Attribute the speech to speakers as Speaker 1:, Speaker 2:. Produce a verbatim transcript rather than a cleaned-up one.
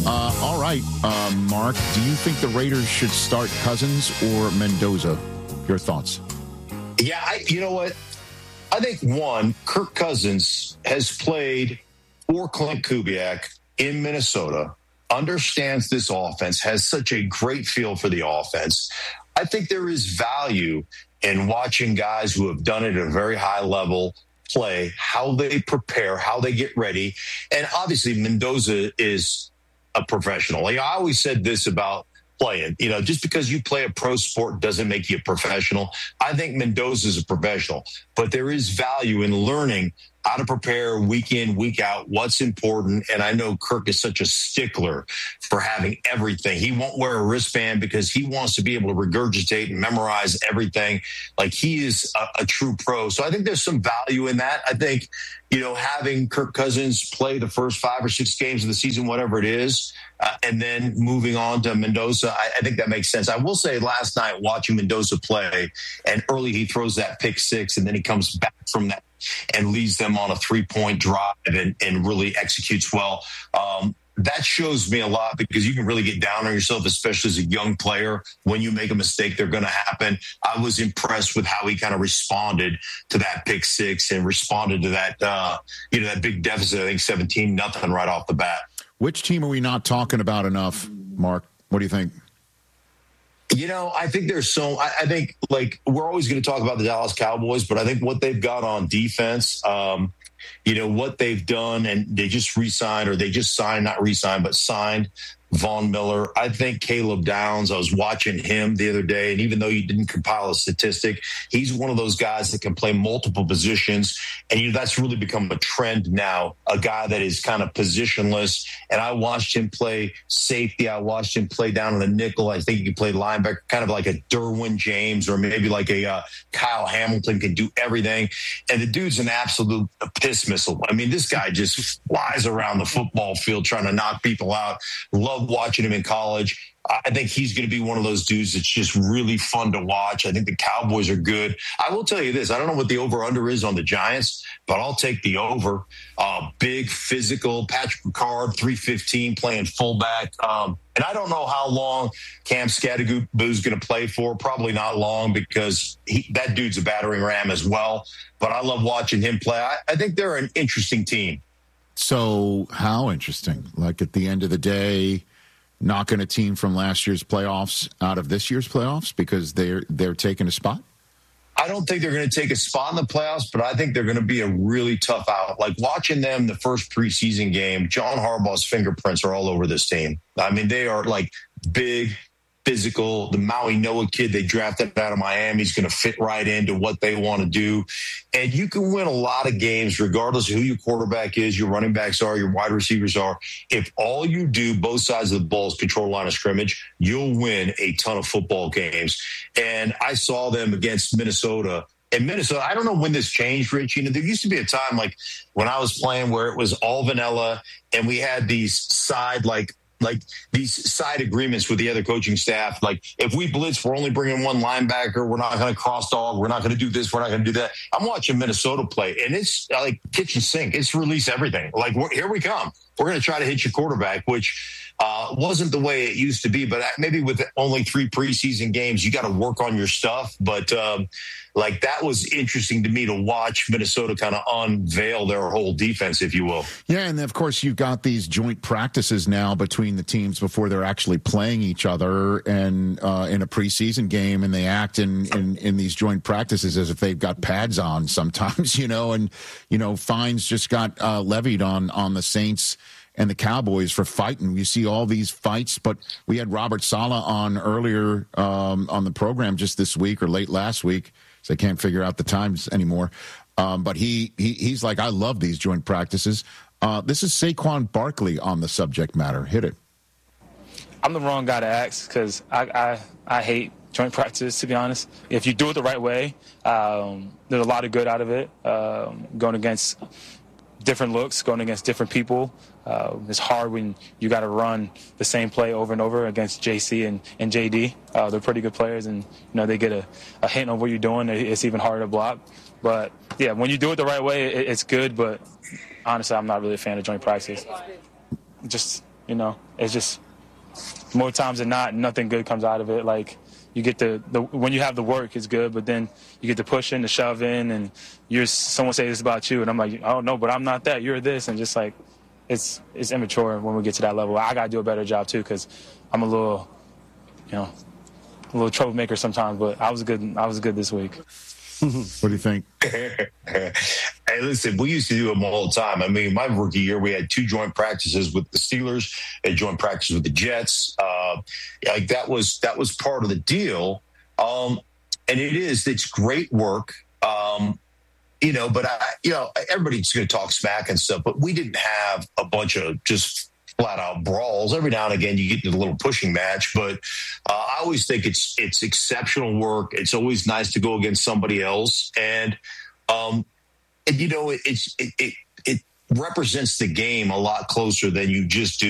Speaker 1: Uh, all right, uh, Mark, do you think the Raiders should start Cousins or Mendoza? Your thoughts?
Speaker 2: Yeah, I, you know what? I think, one, Kirk Cousins has played for Clint Kubiak in Minnesota, understands this offense, has such a great feel for the offense. I think there is value in watching guys who have done it at a very high level play, how they prepare, how they get ready. And obviously, Mendoza is a professional. Like, I always said this about playing. You know, just because you play a pro sport doesn't make you a professional. I think Mendoza is a professional, but there is value in learning how to prepare week in, week out, what's important. And I know Kirk is such a stickler for having everything. He won't wear a wristband because he wants to be able to regurgitate and memorize everything. Like, he is a, a true pro. So I think there's some value in that. I think, you know, having Kirk Cousins play the first five or six games of the season, whatever it is, uh, and then moving on to Mendoza, I, I think that makes sense. I will say last night watching Mendoza play, and early he throws that pick six, and then he comes back from that and leads them on a three-point drive and, and really executes well. Um, that shows me a lot because you can really get down on yourself, especially as a young player. When you make a mistake, they're going to happen. I was impressed with how he kind of responded to that pick six and responded to that, uh, you know, that big deficit. I think seventeen nothing right off the bat.
Speaker 1: Which team are we not talking about enough, Mark? What do you think?
Speaker 2: You know, I think there's so, I, I think, like, we're always going to talk about the Dallas Cowboys, but I think what they've got on defense, um, you know, what they've done, and they just re-signed, or they just signed, not re-signed, but signed Von Miller. I think Caleb Downs, I was watching him the other day, and even though you didn't compile a statistic, he's one of those guys that can play multiple positions. And, you know, that's really become a trend now, a guy that is kind of positionless. And I watched him play safety. I watched him play down in the nickel. I think he could play linebacker, kind of like a Derwin James, or maybe like a uh, Kyle Hamilton, can do everything. And the dude's an absolute piss missile. I mean, this guy just flies around the football field trying to knock people out. Love watching him in college. I think he's going to be one of those dudes that's just really fun to watch. I think the Cowboys are good. I will tell you this. I don't know what the over-under is on the Giants, but I'll take the over. Uh, big, physical, Patrick Ricard, three fifteen, playing fullback. Um, and I don't know how long Cam Scattergood's going to play for. Probably not long, because he, that dude's a battering ram as well. But I love watching him play. I, I think they're an interesting team.
Speaker 1: So how interesting? Like, at the end of the day, knocking a team from last year's playoffs out of this year's playoffs because they're they're taking a spot?
Speaker 2: I don't think they're going to take a spot in the playoffs, but I think they're going to be a really tough out. Like, watching them the first preseason game, John Harbaugh's fingerprints are all over this team. I mean, they are like big, physical. The Maui Noah kid they drafted out of Miami is going to fit right into what they want to do. And you can win a lot of games regardless of who your quarterback is, your running backs are, your wide receivers are. If all you do, both sides of the ball, is control line of scrimmage, you'll win a ton of football games. And I saw them against Minnesota. And Minnesota, I don't know when this changed, Rich. You know, there used to be a time, like, when I was playing, where it was all vanilla, and we had these side, like, like these side agreements with the other coaching staff. Like, if we blitz, we're only bringing one linebacker. We're not going to cross dog. We're not going to do this. We're not going to do that. I'm watching Minnesota play, and it's like kitchen sink. It's release everything. Like, we're, here we come. We're going to try to hit your quarterback, which uh, wasn't the way it used to be. But maybe with only three preseason games, you got to work on your stuff. But um, like, that was interesting to me to watch Minnesota kind of unveil their whole defense, if you will.
Speaker 1: Yeah, and of course you've got these joint practices now between the teams before they're actually playing each other, and uh, in a preseason game, and they act in, in, in these joint practices as if they've got pads on sometimes, you know, and, you know, fines just got uh, levied on, on the Saints and the Cowboys for fighting. You see all these fights, but we had Robert Saleh on earlier um, on the program just this week or late last week, so I can't figure out the times anymore. Um, but he, he he's like, I love these joint practices. Uh, this is Saquon Barkley on the subject matter. Hit it.
Speaker 3: I'm the wrong guy to ask because I, I, I hate joint practice, to be honest. If you do it the right way, um, there's a lot of good out of it. Um, going against different looks, going against different people. Uh, it's hard when you got to run the same play over and over against J C and, and J D. Uh, they're pretty good players, and, you know, they get a, a hint on what you're doing. It's even harder to block. But, yeah, when you do it the right way, it, it's good. But, honestly, I'm not really a fan of joint practice. Just, You know, it's just more times than not, nothing good comes out of it. Like, you get the, the when you have the work, it's good, but then you get the push in, the shove in, and you're someone say this about you, and I'm like, oh no, but I'm not that. You're this, and just like, it's it's immature when we get to that level. I gotta do a better job too, because I'm a little, you know, a little troublemaker sometimes. But I was good. I was good this week.
Speaker 1: What do you think?
Speaker 2: Hey, listen, we used to do them all the time. I mean, my rookie year, we had two joint practices with the Steelers, a joint practice with the Jets. Uh, like that was that was part of the deal. Um, and it is, it's great work. Um, you know, but I, you know, everybody's going to talk smack and stuff, but we didn't have a bunch of just flat out brawls. Every now and again, you get into a little pushing match, but uh, I always think it's it's exceptional work. It's always nice to go against somebody else, and um, and you know, it, it's it, it it represents the game a lot closer than you just do